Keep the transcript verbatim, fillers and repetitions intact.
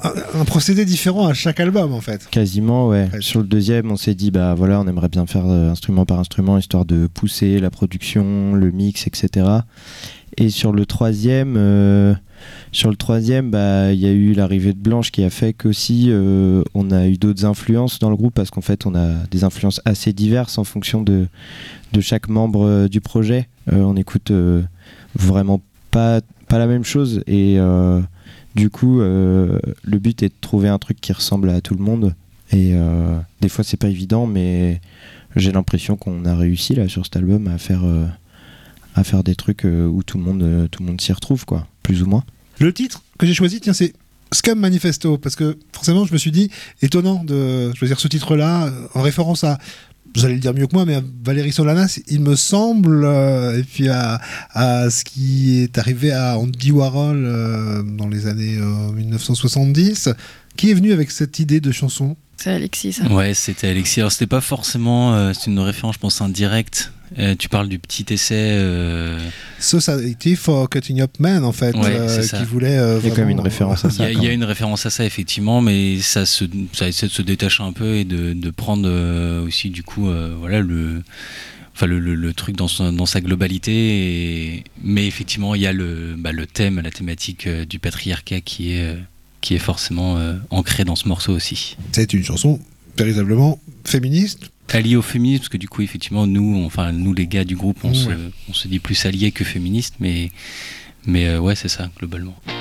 un, un procédé différent à chaque album en fait. Quasiment, ouais. Ouais. Sur le deuxième, on s'est dit, bah voilà, on aimerait bien faire euh, instrument par instrument, histoire de pousser la production, le mix, et cetera. Et sur le troisième, euh, sur le troisième, bah il y a eu l'arrivée de Blanche qui a fait qu'aussi euh, on a eu d'autres influences dans le groupe parce qu'en fait on a des influences assez diverses en fonction de de chaque membre euh, du projet. Euh, on écoute euh, vraiment pas pas la même chose et euh, du coup euh, le but est de trouver un truc qui ressemble à tout le monde et euh, des fois c'est pas évident mais j'ai l'impression qu'on a réussi là sur cet album à faire euh, à faire des trucs euh, où tout le monde euh, tout le monde s'y retrouve quoi, plus ou moins. Le titre que j'ai choisi, tiens, c'est Scum Manifesto, parce que forcément, je me suis dit, étonnant de choisir ce titre-là, euh, en référence à, vous allez le dire mieux que moi, mais à Valérie Solanas, il me semble, euh, et puis à, à ce qui est arrivé à Andy Warhol euh, dans les années euh, dix-neuf cent soixante-dix. Qui est venu avec cette idée de chanson ? C'est Alexis, ça. Ouais, c'était Alexis. Alors, c'était pas forcément. Euh, c'est une référence, je pense, indirecte. Euh, tu parles du petit essai. Euh... Society for Cutting Up Men, en fait, Ouais, euh, c'est ça. qui voulait. Euh, Il y a quand même une référence à Il y ça. a, il y a une référence à ça, effectivement, mais ça, se, ça essaie de se détacher un peu et de, de prendre euh, aussi, du coup, euh, voilà, le. Enfin, le, le, le truc dans, son, dans sa globalité, et... mais effectivement, il y a le, bah, le thème, la thématique euh, du patriarcat qui est, euh, qui est forcément euh, ancré dans ce morceau aussi. C'est une chanson véritablement féministe. Allié au féminisme, parce que du coup, effectivement, nous, enfin, nous les gars du groupe, on, Ouais. se, on se dit plus alliés que féministes, mais, mais euh, ouais, c'est ça, globalement.